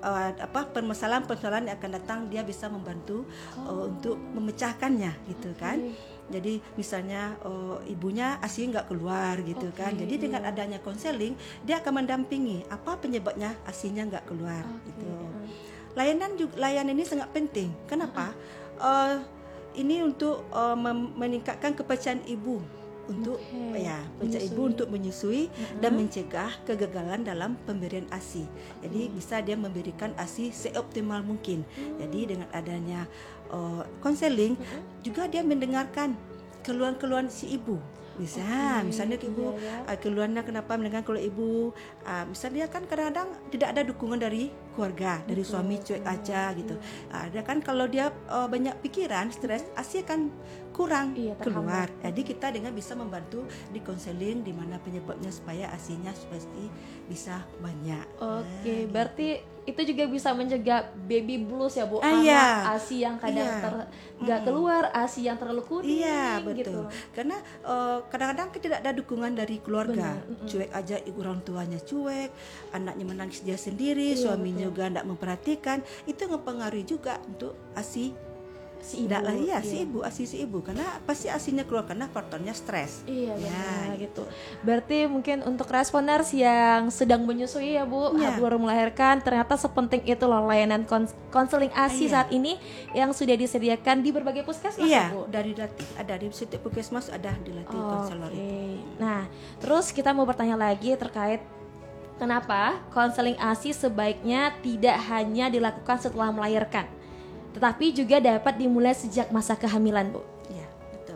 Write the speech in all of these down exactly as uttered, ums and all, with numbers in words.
uh, apa permasalahan-permasalahan yang akan datang dia bisa membantu oh. uh, untuk memecahkannya gitu okay. kan. Jadi misalnya uh, ibunya A S I nggak keluar gitu okay, kan. Jadi iya. dengan adanya konseling dia akan mendampingi apa penyebabnya A S I-nya nggak keluar okay. gitu. Layanan juga, layanan ini sangat penting. Kenapa? Uh, ini untuk uh, mem- meningkatkan kepercayaan ibu untuk okay. ya mencegah ibu untuk menyusui uh-huh. dan mencegah kegagalan dalam pemberian A S I. Jadi uh-huh. bisa dia memberikan A S I seoptimal mungkin. Uh-huh. Jadi dengan adanya konseling uh, uh-huh. juga dia mendengarkan keluhan-keluhan si ibu. Bisa, okay. misalnya ibu yeah, yeah. keluhannya kenapa mendengar kalau ibu, uh, misalnya kan kadang-kadang tidak ada dukungan dari keluarga, dari betul, suami cuek betul. aja gitu. Yeah. Ada kan kalau dia uh, banyak pikiran, stres, A S I kan kurang iya, keluar. Jadi kita dengan bisa membantu di konseling di mana penyebabnya supaya A S I-nya pasti bisa banyak. Oke, okay, nah, berarti gitu. Itu juga bisa mencegah baby blues ya Bu, ah, karena iya. A S I yang kadang iya. ter nggak hmm. keluar, A S I yang terlalu kuning. Iya betul. Gitu. Karena uh, kadang-kadang tidak ada dukungan dari keluarga, benar. cuek aja orang tuanya cuek, anaknya menangis dia sendiri, iya, suaminya betul. juga tidak memperhatikan, itu mempengaruhi juga untuk A S I. Si ibu, lah, iya, iya. si ibu, A S I si ibu, karena pasti A S I-nya keluar karena faktornya stres. Iya, ya, benar gitu. Berarti mungkin untuk responers yang sedang menyusui ya Bu, ya. baru melahirkan, ternyata sepenting itu loh layanan konseling A S I iya. saat ini yang sudah disediakan di berbagai puskesmas iya, ya Bu. dari dilatih, ada di setiap puskesmas ada dilatih oh, konselor okay. itu. Nah, terus kita mau bertanya lagi terkait kenapa konseling A S I sebaiknya tidak hanya dilakukan setelah melahirkan, tetapi juga dapat dimulai sejak masa kehamilan, Bu. Iya, betul.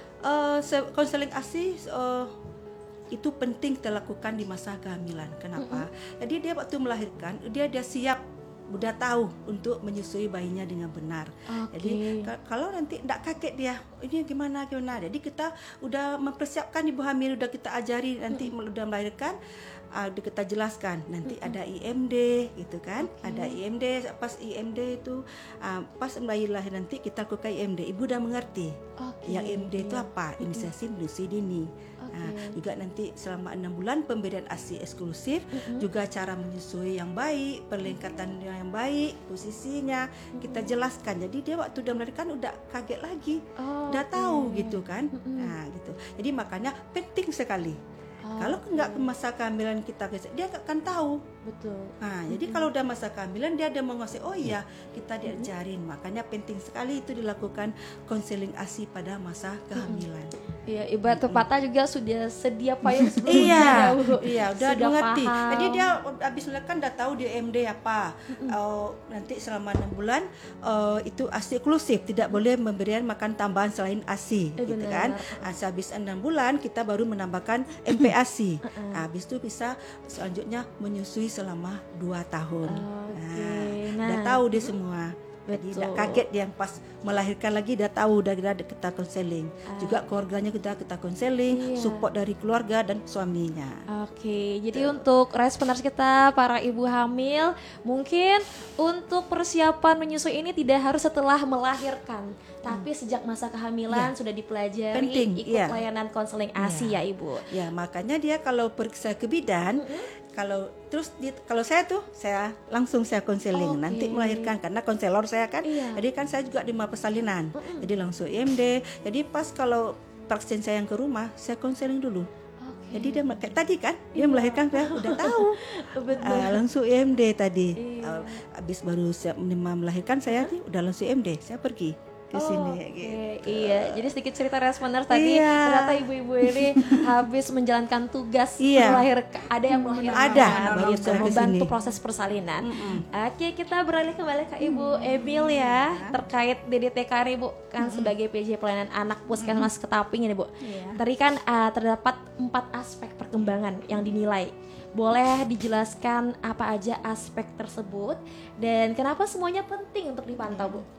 Konseling uh, A S I uh, itu penting dilakukan di masa kehamilan. Kenapa? Mm-hmm. Jadi dia waktu melahirkan, dia dia siap, udah tahu untuk menyusui bayinya dengan benar. Okay. Jadi k- kalau nanti tidak kaget dia, ini gimana gimana. Jadi kita udah mempersiapkan ibu hamil, udah kita ajari nanti mm-hmm. udah melahirkan. Uh, kita jelaskan nanti mm-hmm. ada I M D gitu kan, okay. ada I M D, pas I M D itu uh, pas bayi lahir nanti kita lakukan I M D, ibu udah mengerti okay. yang I M D yeah. itu apa, inisiasi menyusui dini. Okay. Uh, juga nanti selama enam bulan pemberian A S I eksklusif, mm-hmm. juga cara menyusui yang baik, perlengkatan yang baik, posisinya mm-hmm. kita jelaskan. Jadi dia waktu udah melahirkan udah kaget lagi, oh, udah okay. tahu gitu kan, mm-hmm. nah gitu. Jadi makanya penting sekali. Oh, kalau okay. nggak ke masa kehamilan kita, dia nggak akan tahu. Betul. Nah, mm-hmm. jadi kalau udah masa kehamilan dia ada menguasai. Oh iya, kita diajarin. Mm-hmm. Makanya penting sekali itu dilakukan konseling A S I pada masa kehamilan. Iya, mm-hmm. ibarat pepatah mm-hmm. juga sudah sedia payung sebelumnya. Iya, iya, udah sudah mengerti. Paham. Jadi dia habis melahirkan udah tahu di M D apa. Mm-hmm. Uh, nanti selama enam bulan uh, itu A S I eksklusif, tidak boleh memberikan makan tambahan selain A S I, eh, gitu benar. kan. Nah, habis enam bulan kita baru menambahkan M P A S I. Uh-uh. Nah, habis itu bisa selanjutnya menyusui selama dua tahun. Okay. Nah, nah, udah tahu dia semua. Jadi tidak kaget dia yang pas melahirkan lagi dah tahu, dah kita konseling. Ah. Juga keluarganya kita kita konseling, iya. support dari keluarga dan suaminya. Oke, okay. jadi Tuh. untuk responers kita para ibu hamil, mungkin untuk persiapan menyusui ini tidak harus setelah melahirkan, hmm. tapi sejak masa kehamilan ya. sudah dipelajari. Penting, ikut ya. layanan konseling A S I ya. ya Ibu. Ya, makanya dia kalau periksa ke bidan, mm-hmm. kalau terus di, kalau saya tuh saya langsung saya konseling okay. nanti melahirkan karena konselor saya kan, iya. jadi kan saya juga di rumah persalinan, mm-hmm. jadi langsung I M D. Jadi pas kalau pasien saya yang ke rumah saya konseling dulu. Okay. Jadi dia kayak tadi kan dia iya. melahirkan saya udah tahu, uh, langsung I M D tadi. Iya. Uh, habis baru siap melahirkan saya huh? udah langsung I M D, saya pergi ke sini oh, okay. gitu. Iya, jadi sedikit cerita responers tadi iya. ternyata ibu-ibu ini habis menjalankan tugas iya. melahirkan, ada yang melahirkan ada baru gitu, membantu proses persalinan. Mm-hmm. Oke, kita beralih kembali ke Ibu Emil ya, terkait D D T K R Ibu kan mm-hmm. sebagai P J pelayanan anak Puskesmas mm-hmm. Ketaping ini Bu. Yeah. Tadi kan uh, terdapat empat aspek perkembangan yang dinilai. Boleh dijelaskan apa aja aspek tersebut dan kenapa semuanya penting untuk dipantau Bu?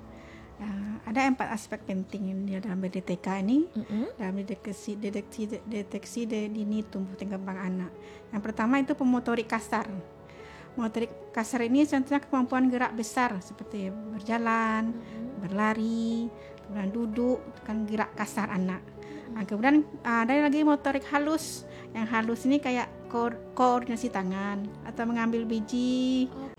Uh, ada empat aspek penting di dalam D D T K ini, mm-hmm. dalam deteksi deteksi deteksi dini tumbuh kembang anak. Yang pertama itu pemotorik kasar. Motorik kasar ini contohnya kemampuan gerak besar seperti berjalan, mm-hmm. berlari, kemudian duduk, kan gerak kasar anak. Nah, kemudian uh, ada lagi motorik halus. Yang halus ini kayak ko- koordinasi tangan atau mengambil biji. Oh. Uh,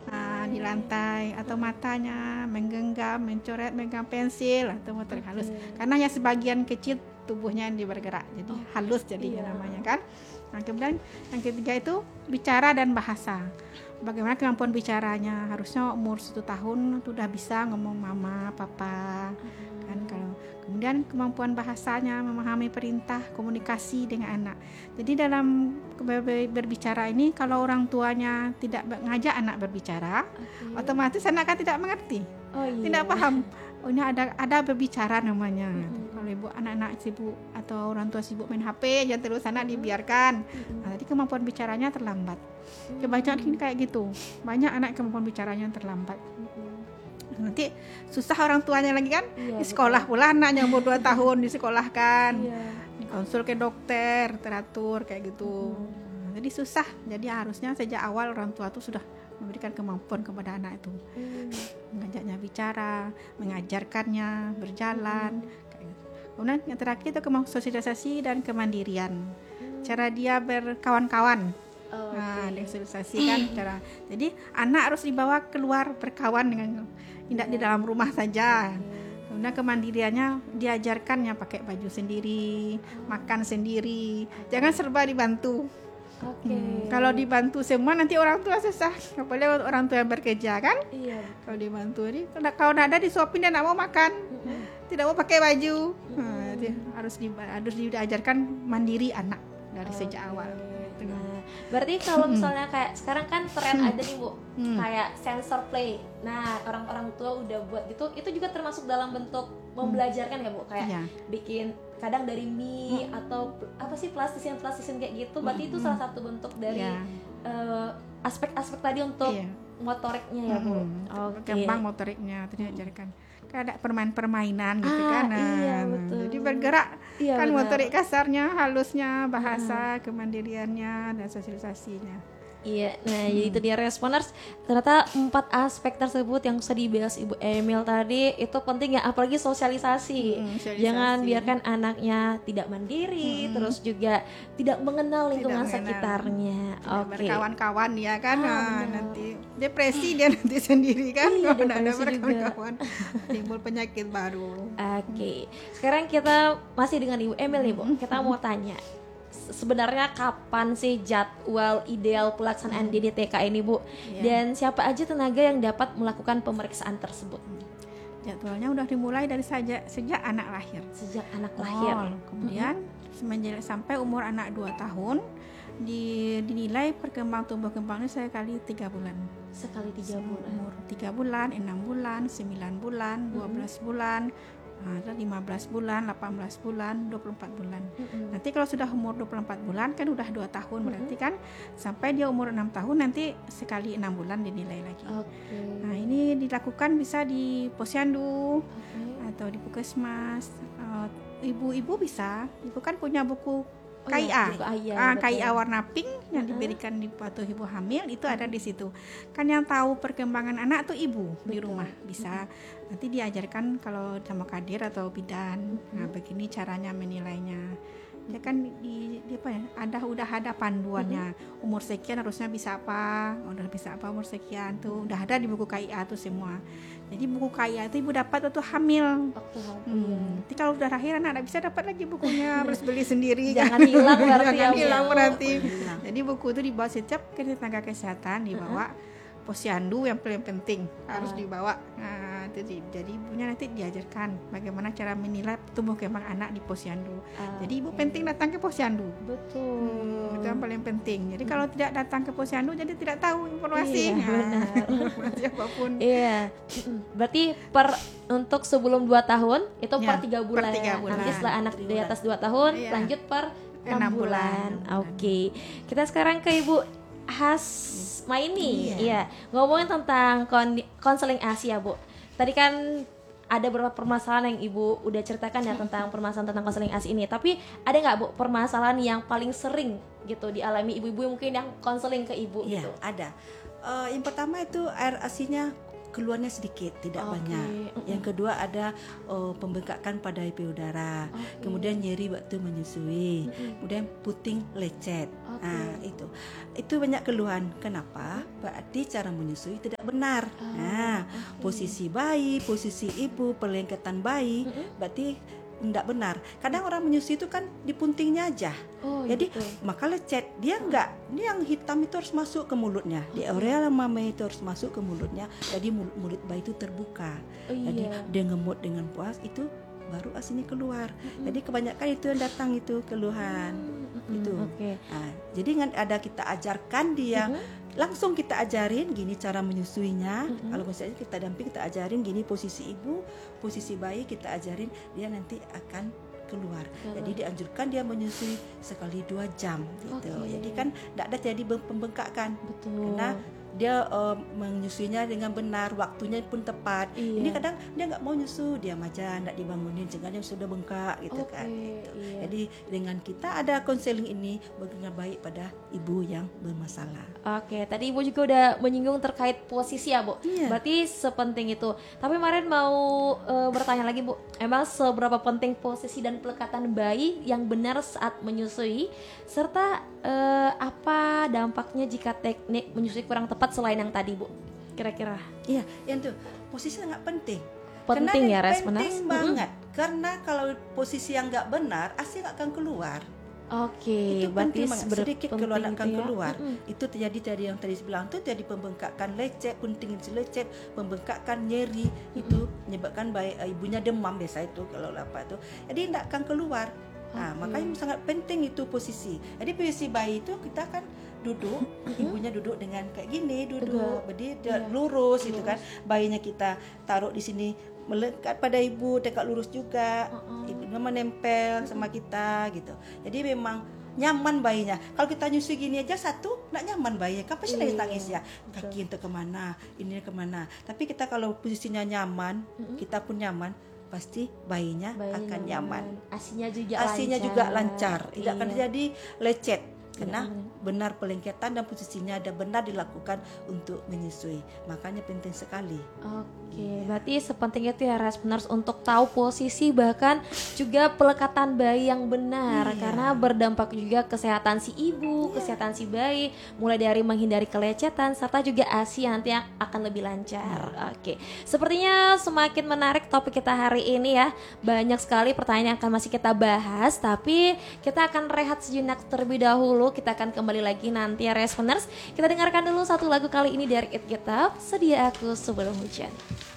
uh, di lantai, atau matanya menggenggam, mencoret, megang pensil atau motorik halus. Karena ya sebagian kecil tubuhnya yang bergerak, jadi oh, halus jadi iya. namanya kan. Nah, kemudian yang ketiga itu bicara dan bahasa. Bagaimana kemampuan bicaranya? Harusnya umur satu tahun sudah bisa ngomong mama, papa, hmm. kan kalau kemudian kemampuan bahasanya, memahami perintah, komunikasi dengan anak. Jadi dalam berbicara ini kalau orang tuanya tidak ngajak anak berbicara, okay. otomatis anak kan tidak mengerti, oh, iya. tidak paham. Oh, ini ada ada berbicara namanya. Mm-hmm. Kalau ibu anak-anak sibuk atau orang tua sibuk main H P aja terus anak dibiarkan. Mm-hmm. Nah, jadi kemampuan bicaranya terlambat. Mm-hmm. Kebanyakan kayak gitu. Banyak anak kemampuan bicaranya terlambat. Mm-hmm. Nanti susah orang tuanya lagi kan. Yeah, di sekolah betul. Pula anaknya umur dua tahun disekolahkan. Yeah. Dikonsul ke dokter, teratur kayak gitu. Mm-hmm. Nah, jadi susah. Jadi harusnya sejak awal orang tua tuh sudah memberikan kemampuan kepada anak itu, hmm. mengajaknya bicara, mengajarkannya berjalan. Hmm. Kayak gitu. Kemudian yang terakhir itu kemampuan sosialisasi dan kemandirian. Hmm. Cara dia berkawan-kawan, oh, nah, okay. sosialisasi kan cara. Jadi anak harus dibawa keluar berkawan dengan tidak yeah. di dalam rumah saja. Okay. Kemudian kemandiriannya diajarkannya pakai baju sendiri, oh. makan sendiri, jangan serba dibantu. Okay. Hmm, kalau dibantu semua nanti orang tua susah, apalagi orang tua yang bekerja kan. Iya. Kalau dibantu ini, kalau ada disuapin dan tidak mau makan, mm-hmm. tidak mau pakai baju, mm-hmm. nah, harus di, harus diajarkan mandiri anak dari okay. sejak awal. Nah, berarti kalau misalnya kayak sekarang kan tren ada nih Bu, hmm. kayak sensor play. Nah, orang-orang tua udah buat gitu, itu juga termasuk dalam bentuk membelajarkan ya Bu, kayak yeah. bikin kadang dari mie hmm. atau apa sih plastisian-plastisian kayak gitu. Berarti hmm. itu salah satu bentuk dari yeah. uh, aspek-aspek tadi untuk yeah. motoriknya ya Bu. Hmm. Okay. Kembang motoriknya itu diajarkan. Kan ada permain-permainan gitu ah, kan. Nah, iya, betul. Jadi bergerak iya, kan benar. Motorik kasarnya, halusnya, bahasa, hmm. kemandiriannya dan sosialisasinya. Iya, nah hmm. jadi itu dia Responers. Ternyata empat aspek tersebut yang sudah dibahas Ibu Emil tadi itu penting ya, apalagi sosialisasi. Hmm, sosialisasi. Jangan biarkan anaknya tidak mandiri, hmm. terus juga tidak mengenal lingkungan tidak sekitarnya. Oke. Okay. Berkawan-kawan ya kan, ah, nah, nanti depresi dia nanti sendiri kan, iya, kalau ada berkawan-kawan timbul penyakit baru. Oke, okay. Sekarang kita masih dengan Ibu Emil nih Bu. Kita mau tanya. Sebenarnya kapan sih jadwal ideal pelaksanaan D D T K ini Bu? Yeah. Dan siapa aja tenaga yang dapat melakukan pemeriksaan tersebut? Jadwalnya udah dimulai dari saja, sejak anak lahir. Sejak anak lahir. Oh, kemudian mm-hmm. sampai umur anak dua tahun di, dinilai perkembang tumbuh kembangnya sekali tiga bulan. Sekali tiga bulan. Umur tiga bulan, enam bulan, sembilan bulan, dua belas mm-hmm. bulan. Ada lima belas bulan, delapan belas bulan, dua puluh empat bulan. Mm-hmm. Nanti kalau sudah umur dua puluh empat bulan kan udah dua tahun, mm-hmm. berarti kan sampai dia umur enam tahun nanti sekali enam bulan dinilai lagi. Okay. Nah, ini dilakukan bisa di posyandu okay. atau di puskesmas. Uh, ibu-ibu bisa, ibu kan punya buku K I A, oh, ya, ah, K I A warna pink yang uh-huh. diberikan di waktu ibu hamil itu uh-huh. ada di situ. Kan yang tahu perkembangan anak tuh ibu betul. Di rumah bisa uh-huh. nanti diajarkan kalau sama kadir atau bidan. Uh-huh. Nah, begini caranya menilainya. Ya kan di, di apa ya? Ada udah ada panduannya. Uh-huh. Umur sekian harusnya bisa apa, udah bisa apa umur sekian tuh udah ada di buku K I A tuh semua. Jadi buku K I A itu ibu dapat waktu hamil. Waktu hamil. Hmm. Nanti kalau udah lahir anak tidak bisa dapat lagi bukunya, harus beli sendiri. Jangan hilang berarti. Jangan hilang berarti. Jadi buku itu dibawa setiap ke tenaga kesehatan, dibawa uh-huh. posyandu yang paling penting harus uh. dibawa. Nah, jadi, jadi ibunya nanti diajarkan bagaimana cara menilai tumbuh kembang anak di posyandu. Uh, jadi ibu okay. penting datang ke posyandu. Betul. Hmm, itu yang paling penting. Jadi hmm. kalau tidak datang ke posyandu jadi tidak tahu informasi. Iya, nah, benar. informasi apapun. Iya. Berarti per untuk sebelum dua tahun itu ya, per tiga bulan. Per tiga bulan. Nanti setelah anak di atas dua tahun iya. lanjut per enam bulan. bulan. Oke. Okay. Kita sekarang ke Ibu Hasmaini. Iya. iya. Ngomongin tentang konseling Asia, Bu. Tadi kan ada beberapa permasalahan yang Ibu udah ceritakan ya tentang permasalahan tentang konseling A S I ini. Tapi ada nggak Bu permasalahan yang paling sering gitu dialami ibu-ibu mungkin yang konseling ke Ibu iya, gitu? Ada. Uh, yang pertama itu air A S I-nya keluarnya sedikit, tidak Oke. banyak. Mm-mm. Yang kedua ada oh, pembengkakan pada payudara. Oke. Kemudian nyeri waktu menyusui. Mm-mm. Kemudian puting lecet. Oke. Nah, itu. Itu banyak keluhan. Kenapa? Berarti cara menyusui tidak benar. Oh, Nah, oke. posisi bayi, posisi ibu, perlengketan bayi, Mm-mm. berarti tidak benar. Kadang orang menyusui itu kan di puntingnya aja. Oh, Jadi gitu. maka lecet, dia enggak, ini yang hitam itu harus masuk ke mulutnya, di area mama itu harus masuk ke mulutnya, jadi mulut, mulut bayi itu terbuka, Oh, jadi iya. dia ngemut dengan puas, itu baru asinya keluar. Jadi kebanyakan itu yang datang itu keluhan. Mm-mm. Itu. Oke. Nah, jadi dengan ada kita ajarkan dia, langsung kita ajarin gini cara menyusuinya. Mm-mm. Kalau misalnya kita damping, kita ajarin gini posisi ibu, posisi bayi, kita ajarin, dia nanti akan keluar. Keluar. Jadi dianjurkan dia menyusui sekali dua jam gitu. Oke. Jadi kan tidak ada jadi pembengkakan. Betul. Karena dia uh, menyusuinya dengan benar, waktunya pun tepat. Iya. Ini kadang dia nggak mau nyusu, diam aja, nggak dibangunin, jangan dia sudah bengkak gitu Oke, kan. Gitu. iya. Jadi dengan kita ada konseling ini benar baik pada ibu yang bermasalah. Oke, tadi Ibu juga udah menyinggung terkait posisi ya, Bu. Iya. Berarti sepenting itu. Tapi kemarin mau eh, bertanya lagi, Bu. Emang seberapa penting posisi dan pelekatan bayi yang benar saat menyusui, serta eh, apa dampaknya jika teknik menyusui kurang tepat selain yang tadi, Bu? Kira-kira. Iya, yang tuh posisi sangat penting. Penting ya, Karena Res, penting benar? banget. Karena kalau posisi yang nggak benar, asi nggak akan keluar. Oke, Itu berarti penting banget. seber- Sedikit penting keluar akan itu ya. keluar. Mm-mm. Itu terjadi tadi yang tadi bilang tuh jadi pembengkakan lecet, punting lecet, pembengkakan nyeri, itu menyebabkan bayi, uh, ibunya demam biasa itu kalau apa itu. Jadi tidak akan keluar. Nah, Oke. makanya sangat penting itu posisi. Jadi posisi bayi itu kita kan duduk, ibunya duduk dengan kayak gini, duduk, Tegak. berdiri Iya. lurus gitu kan. Bayinya kita taruh di sini melekat pada ibu, tegak lurus juga. Uh-uh. Ibunya menempel sama kita gitu. Jadi memang nyaman bayinya. Kalau kita nyusui gini aja satu, nggak nyaman bayinya. Kapan sih Iya, nangis tangis ya? Kaki entah kemana, ini kemana. Tapi kita kalau posisinya nyaman, kita pun nyaman, pasti bayinya, Bayinya akan nyaman. Asinya juga Asinya lancar. juga lancar, tidak akan Iya. terjadi lecet. Tidak Karena akan. benar pelengketan dan posisinya ada benar dilakukan untuk menyusui. Makanya penting sekali. Oke, berarti sepenting itu ya Res, benar untuk tahu posisi bahkan juga pelekatan bayi yang benar. Iya. Karena berdampak juga kesehatan si ibu, kesehatan si bayi, mulai dari menghindari kelecetan serta juga asi yang nanti akan lebih lancar. Oke, sepertinya semakin menarik topik kita hari ini ya. Banyak sekali pertanyaan yang akan masih kita bahas, tapi kita akan rehat sejenak terlebih dahulu. Kita akan kembali lagi nanti ya Responders. Kita dengarkan dulu satu lagu kali ini dari It Get Up, Sedia Aku Sebelum Hujan.